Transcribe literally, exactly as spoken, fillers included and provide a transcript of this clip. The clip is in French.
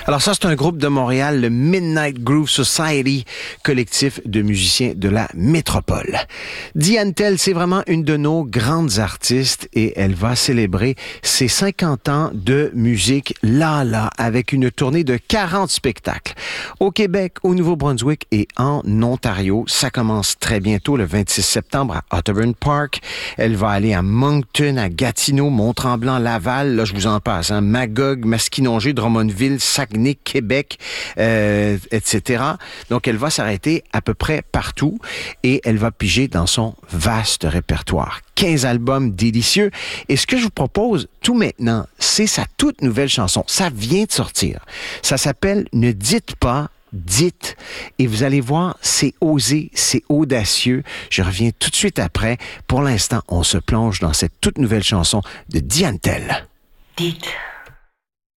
Alors ça, c'est un groupe de Montréal, le Midnight Groove Society, collectif de musiciens de la métropole. Diane Tell, c'est vraiment une de nos grandes artistes et elle va célébrer ses cinquante ans de musique là, là, avec une tournée de quarante spectacles. Au Québec, au Nouveau-Brunswick et en Ontario. Ça commence très bientôt, le vingt-six septembre, à Otterburn Park. Elle va aller à Moncton, à Gatineau, Mont-Tremblant, Laval. Là, je vous en passe, hein. Magog, Masquinongé, Drummondville, Saguenay, Québec, euh, et cetera. Donc, elle va s'arrêter à peu près partout et elle va piger dans son vaste répertoire. quinze albums délicieux. Et ce que je vous propose tout maintenant, c'est sa toute nouvelle chanson. Ça vient de sortir. Ça s'appelle « Ne dites pas ». Dites, et vous allez voir, c'est osé, c'est audacieux. Je reviens tout de suite après. Pour l'instant, on se plonge dans cette toute nouvelle chanson de Diane Tell. Dites.